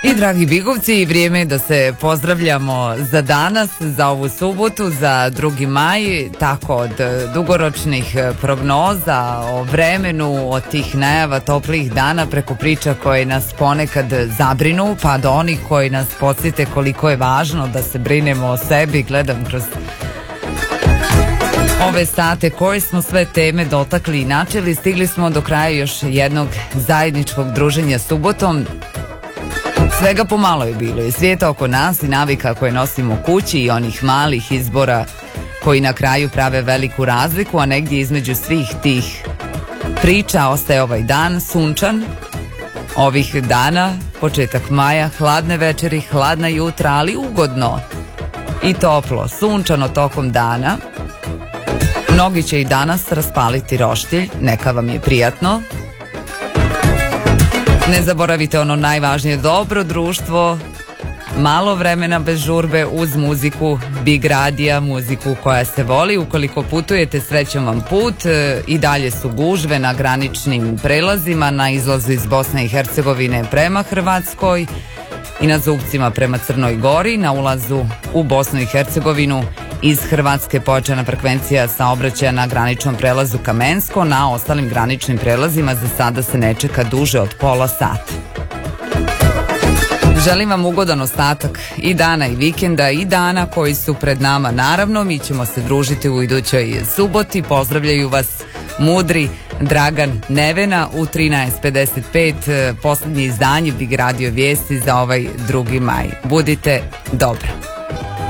I dragi Bigovci, vrijeme je da se pozdravljamo za danas, za ovu subotu, za 2. maj, tako od dugoročnih prognoza o vremenu, od tih najava toplih dana preko priča koje nas ponekad zabrinu, pa do onih koji nas podsjete koliko je važno da se brinemo o sebi. Gledam kroz ove sate koje smo sve teme dotakli i načeli, stigli smo do kraja još jednog zajedničkog druženja subotom. Svega pomalo je bilo i svijeta oko nas i navika koje nosimo kući i onih malih izbora koji na kraju prave veliku razliku, a negdje između svih tih priča ostaje ovaj dan sunčan. Ovih dana, početak maja, hladne večeri, hladna jutra, ali ugodno i toplo, sunčano tokom dana. Mnogi će i danas raspaliti roštilj, neka vam je prijatno. Ne zaboravite ono najvažnije, dobro društvo, malo vremena bez žurbe uz muziku Big Radija, muziku koja se voli. Ukoliko putujete, srećan vam put. I dalje su gužve na graničnim prelazima, na izlazu iz Bosne i Hercegovine prema Hrvatskoj i na zupcima prema Crnoj Gori. Na ulazu u Bosnu i Hercegovinu iz Hrvatske pojačana frekvencija saobraćaja na graničnom prelazu Kamensko. Na ostalim graničnim prelazima za sada se ne čeka duže od pola sata. Želim vam ugodan ostatak i dana i vikenda i dana koji su pred nama. Naravno, mi ćemo se družiti u idućoj suboti. Pozdravljaju vas mudri Dragan Nevena u 13:55, posljednje izdanje Big Radio vijesti za ovaj 2. maj. Budite dobro.